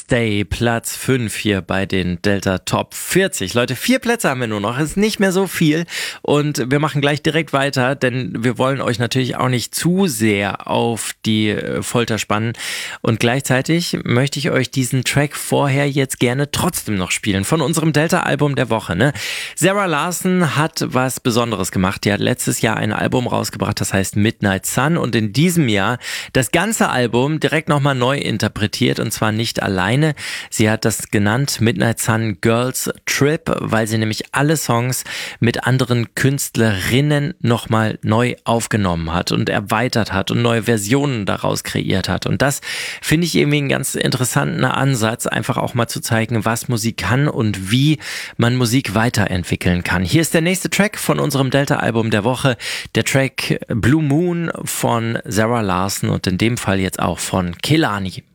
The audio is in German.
Stay, Platz 5 hier bei den Delta Top 40. Leute, 4 Plätze haben wir nur noch, ist nicht mehr so viel und wir machen gleich direkt weiter, denn wir wollen euch natürlich auch nicht zu sehr auf die Folter spannen und gleichzeitig möchte ich euch diesen Track vorher jetzt gerne trotzdem noch spielen, von unserem Delta-Album der Woche. Ne? Zara Larsson hat was Besonderes gemacht, die hat letztes Jahr ein Album rausgebracht, das heißt Midnight Sun, und in diesem Jahr das ganze Album direkt nochmal neu interpretiert, und zwar nicht alleine. Sie hat das genannt Midnight Sun Girls Trip, weil sie nämlich alle Songs mit anderen Künstlerinnen nochmal neu aufgenommen hat und erweitert hat und neue Versionen daraus kreiert hat. Und das finde ich irgendwie einen ganz interessanten Ansatz, einfach auch mal zu zeigen, was Musik kann und wie man Musik weiterentwickeln kann. Hier ist der nächste Track von unserem Delta-Album der Woche, der Track Blue Moon von Zara Larsson und in dem Fall jetzt auch von Kehlani.